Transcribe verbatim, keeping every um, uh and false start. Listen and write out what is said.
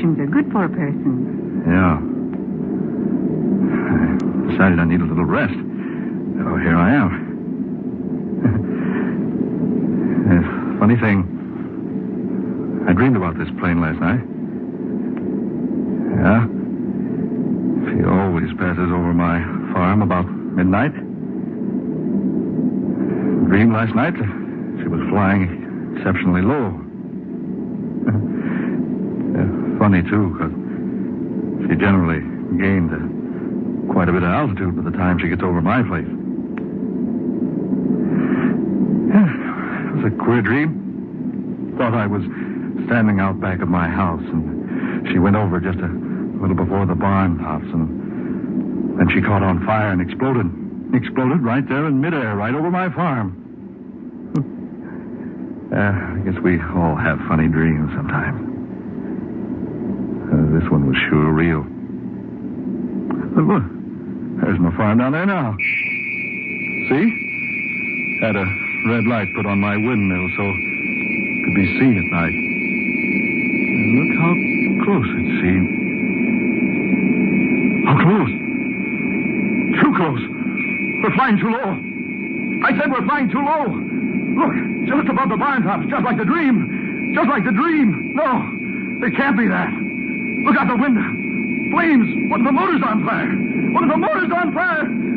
things are good for a person. Yeah. I decided I need a little rest. Oh, here I am. uh, funny thing. I dreamed about this plane last night. Yeah? She always passes over my farm about midnight. Dreamed last night she was flying exceptionally low. uh, funny, too, because she generally gained uh, quite a bit of altitude by the time she gets over my place. It was a queer dream. Thought I was standing out back of my house, and she went over just a little before the barn tops, and then she caught on fire and exploded. Exploded right there in midair, right over my farm. uh, I guess we all have funny dreams sometimes. Uh, this one was sure real. But look, there's my farm down there now. See? Had a red light put on my windmill so it could be seen at night. And look how close it's seen. How close? Too close. We're flying too low. I said we're flying too low. Look, just above the barn tops, just like the dream. Just like the dream. No, it can't be that. Look out the window. Flames. What if the motor's on fire? What if the motor's on fire?